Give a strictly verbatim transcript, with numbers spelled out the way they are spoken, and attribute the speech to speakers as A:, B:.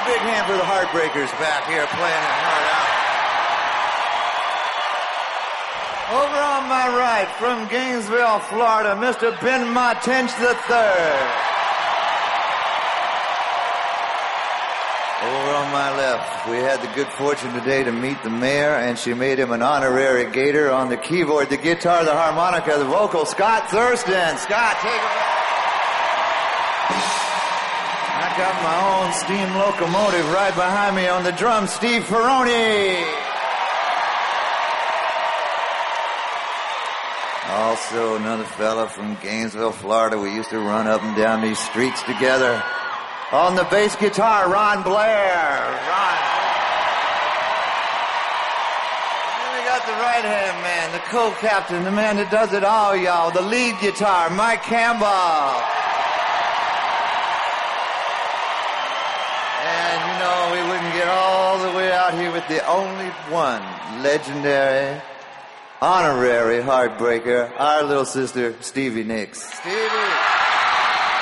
A: big hand for the Heartbreakers back here playing it hard out. Over on my right, from Gainesville, Florida, Mister Ben Martinch the third. Over on my left, we had the good fortune today to meet the mayor, and she made him an honorary gator on the keyboard, the guitar, the harmonica, the vocal, Scott Thurston. Scott, take it back. I got my own steam locomotive right behind me on the drums, Steve Ferroni. Also, another fella from Gainesville, Florida. We used to run up and down these streets together. On the bass guitar, Ron Blair. Ron. And then we got the right-hand man, the co-captain, the man that does it all, y'all. The lead guitar, Mike Campbell. And, you know, we wouldn't get all the way out here with the only one legendary, honorary heartbreaker, our little sister, Stevie Nicks. Stevie.